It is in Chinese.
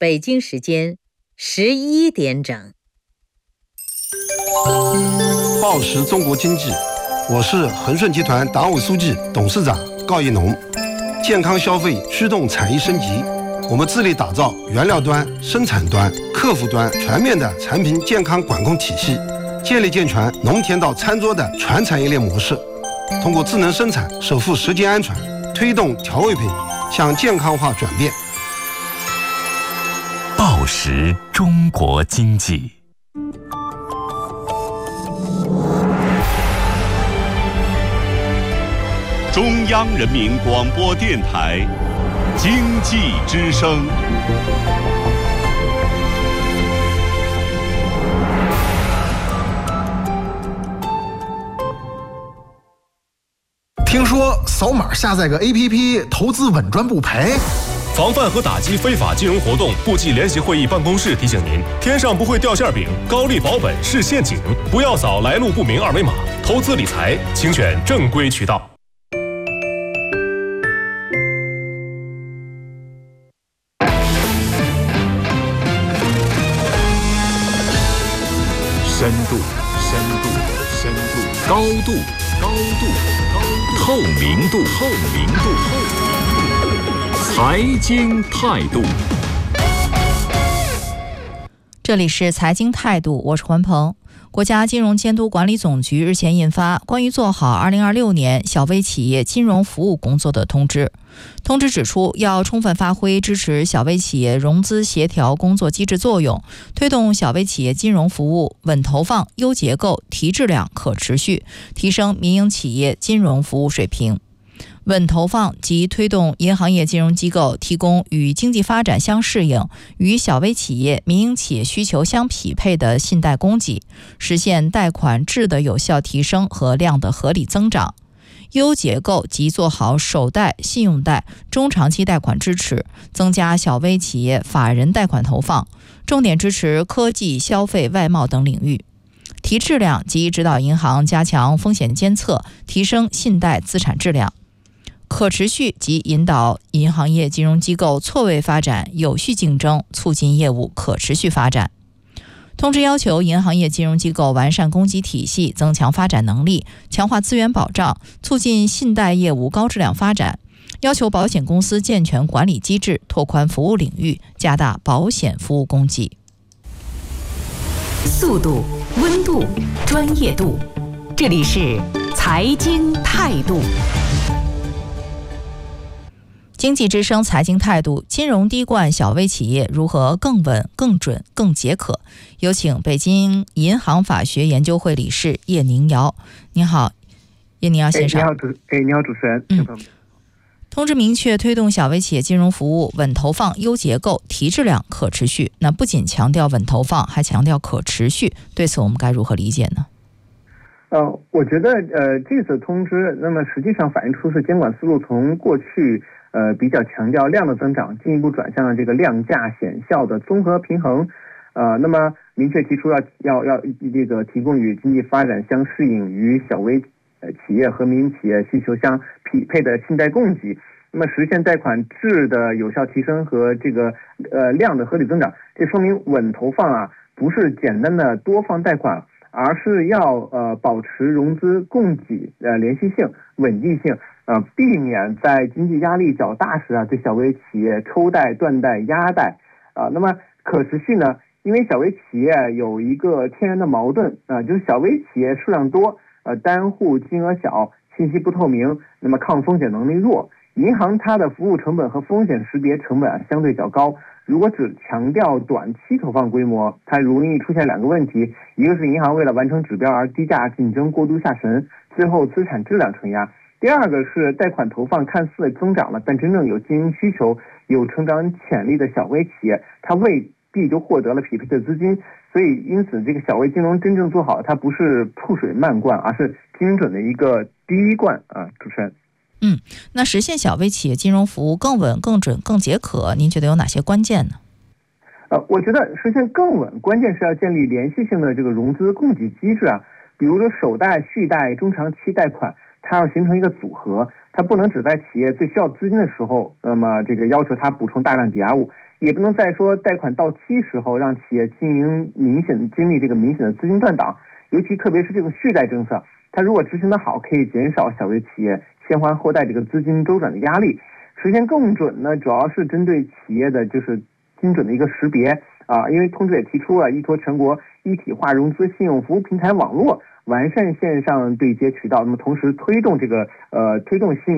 北京时间11点整。 报时中国经济，我是恒顺集团党委书记、董事长高一农。健康消费驱动产业升级，我们致力打造原料端、生产端、客户端全面的产品健康管控体系，建立健全农田到餐桌的全产业链模式，通过智能生产守护食品安全，推动调味品向健康化转变。 报时中国经济， 中央人民广播电台经济之声。 听说扫码下载个 APP 投资稳赚不赔。 防范和打击非法金融活动部际联席会议办公室提醒您：天上不会掉馅饼，高利保本是陷阱，不要扫来路不明二维码。投资理财，请选正规渠道。 深度，深度，深度，高度，高度，高度，透明度，透明度，透明度。财经态度， 这里是财经态度，我是环鹏。国家金融监督管理总局日前印发关于做好2026年小微企业金融服务工作的通知。通知指出，要充分发挥支持小微企业融资协调工作机制作用，推动小微企业金融服务稳投放、优结构、提质量、可持续，提升民营企业金融服务水平。稳投放即推动银行业金融机构提供与经济发展相适应、与小微企业、民营企业需求相匹配的信贷供给，实现贷款质的有效提升和量的合理增长。优结构即做好首贷、信用贷、中长期贷款支持，增加小微企业法人贷款投放，重点支持科技、消费、外贸等领域。提质量即指导银行加强风险监测，提升信贷资产质量。可持续即引导银行业金融机构错位发展、有序竞争，促进业务可持续发展。通知要求银行业金融机构完善供给体系，增强发展能力，强化资源保障，促进信贷业务高质量发展。要求保险公司健全管理机制，拓宽服务领域，加大保险服务供给。 速度、温度、专业度，这里是财经态度。 经济之声财经态度，金融滴灌小微企业如何更稳、更准、更解渴？有请北京银行法学研究会理事叶宁尧。您好，叶宁尧先生。 你好，主持人。 通知明确推动小微企业金融服务稳投放、优结构、提质量、可持续。那不仅强调稳投放，还强调可持续。对此我们该如何理解呢？ 我觉得这次通知，那么实际上反映出是监管思路从过去比较强调量的增长，进一步转向了这个量价显效的综合平衡。那么明确提出要这个提供与经济发展相适应、与小微企业和民营企业需求相匹配的信贷供给。那么实现贷款质的有效提升和这个量的合理增长。这说明稳投放啊，不是简单的多放贷款，而是要保持融资供给连续性、稳定性，避免在经济压力较大时对小微企业抽贷、断贷、压贷。那么可持续呢？因为小微企业有一个天然的矛盾就是小微企业数量多，单户金额小，信息不透明，那么抗风险能力弱。银行它的服务成本和风险识别成本相对较高。如果只强调短期投放规模，它容易出现两个问题：一个是银行为了完成指标而低价竞争过度下沉，最后资产质量承压；第二个是贷款投放看似增长了，但真正有经营需求、有成长潜力的小微企业，它未必就获得了匹配的资金。所以因此这个小微金融真正做好，它不是铺水漫灌，而是精准的一个滴灌主持人。 那实现小微企业金融服务更稳、更准、更解渴，您觉得有哪些关键呢？ 我觉得实现更稳，关键是要建立连续性的这个融资供给机制比如说首贷、续贷、中长期贷款，它要形成一个组合，它不能只在企业最需要资金的时候，那么这个要求它补充大量抵押物， 也不能在说贷款到期时候让企业经历这个明显的资金断档，尤其特别是这种续贷政策，它如果执行得好，可以减少小微企业先还后贷这个资金周转的压力。实现更准呢，主要是针对企业的就是精准的一个识别啊，因为通知也提出了依托全国一体化融资信用服务平台网络，完善线上对接渠道，那么同时推动信